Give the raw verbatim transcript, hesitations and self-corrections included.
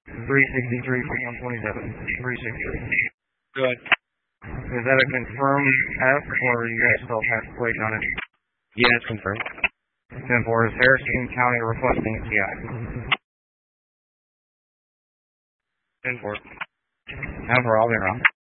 three sixty-three, one twenty-seven. three sixty-three. Good. Is that a confirmed F, or you guys still have to wait on it? Yeah, it's confirmed. ten four, is Harrison County requesting a T I? ten four. ten four, I'll be wrong.